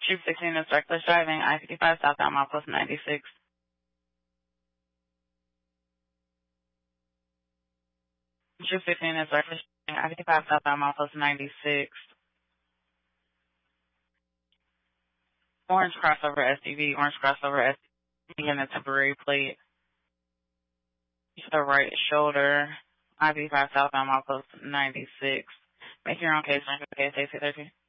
Troop 16 is reckless driving, I-55 southbound milepost 96. Troop 15 is reckless driving, I-55 southbound milepost 96. Orange crossover SUV, orange crossover SUV, and a temporary plate. To the right shoulder, I-55 southbound milepost 96. Make your own case, stay 13.